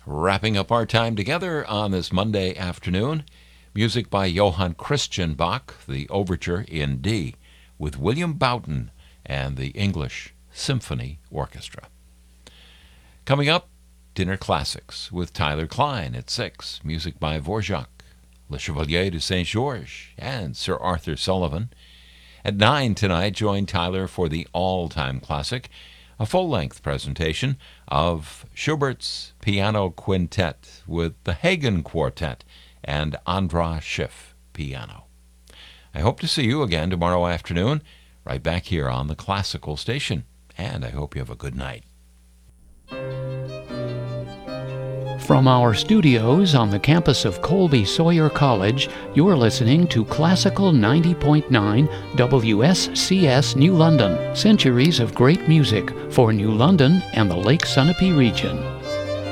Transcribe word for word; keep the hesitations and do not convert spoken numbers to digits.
Wrapping up our time together on this Monday afternoon, music by Johann Christian Bach, the Overture in D, with William Boughton and the English Symphony Orchestra. Coming up, Dinner Classics with Tyler Klein at six, music by Dvorak, Le Chevalier de Saint-Georges, and Sir Arthur Sullivan. At nine tonight, join Tyler for the all-time classic, a full-length presentation of Schubert's Piano Quintet with the Hagen Quartet and Andras Schiff piano. I hope to see you again tomorrow afternoon, right back here on the Classical Station, and I hope you have a good night. From our studios on the campus of Colby Sawyer College, you're listening to Classical ninety point nine W S C S New London, centuries of great music for New London and the Lake Sunapee region.